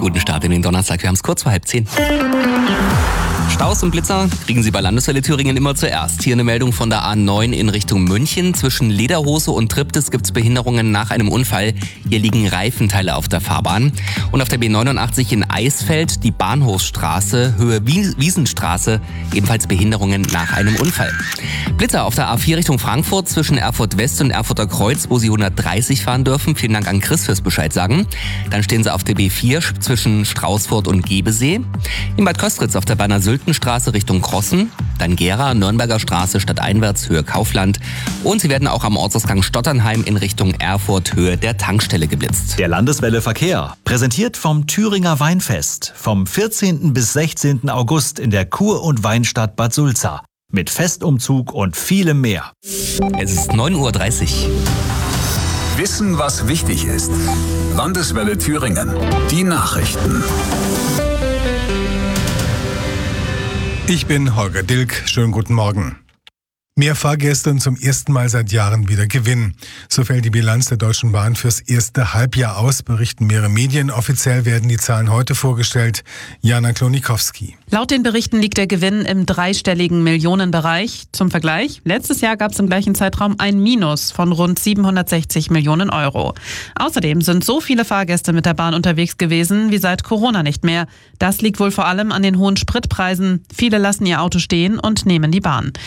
Guten Start in den Donnerstag, wir haben es kurz vor 9:30. Staus und Blitzer kriegen Sie bei Landeswelle Thüringen immer zuerst. Hier eine Meldung von der A9 in Richtung München. Zwischen Lederhose und Triptis gibt es Behinderungen nach einem Unfall. Hier liegen Reifenteile auf der Fahrbahn. Und auf der B89 in Eisfeld, die Bahnhofsstraße, Höhe Wiesenstraße, ebenfalls Behinderungen nach einem Unfall. Blitzer auf der A4 Richtung Frankfurt zwischen Erfurt West und Erfurter Kreuz, wo Sie 130 fahren dürfen. Vielen Dank an Chris fürs Bescheid sagen. Dann stehen Sie auf der B4 zwischen Straußfurt und Gebesee. In Bad Köstritz auf der Banner Syltenstraße Richtung Krossen, dann Gera, Nürnberger Straße stadteinwärts Höhe Kaufland und Sie werden auch am Ortsausgang Stotternheim in Richtung Erfurt Höhe der Tankstelle geblitzt. Der Landeswelle Verkehr, präsentiert vom Thüringer Weinfest, vom 14. bis 16. August in der Kur- und Weinstadt Bad Sulza. Mit Festumzug und vielem mehr. Es ist 9:30 Uhr. Wissen, was wichtig ist. Landeswelle Thüringen. Die Nachrichten. Ich bin Holger Dilk. Schönen guten Morgen. Mehr Fahrgäste und zum ersten Mal seit Jahren wieder Gewinn. So fällt die Bilanz der Deutschen Bahn fürs erste Halbjahr aus, berichten mehrere Medien. Offiziell werden die Zahlen heute vorgestellt. Jana Klonikowski. Laut den Berichten liegt der Gewinn im dreistelligen Millionenbereich. Zum Vergleich, letztes Jahr gab es im gleichen Zeitraum ein Minus von rund 760 Millionen Euro. Außerdem sind so viele Fahrgäste mit der Bahn unterwegs gewesen wie seit Corona nicht mehr. Das liegt wohl vor allem an den hohen Spritpreisen. Viele lassen ihr Auto stehen und nehmen die Bahn.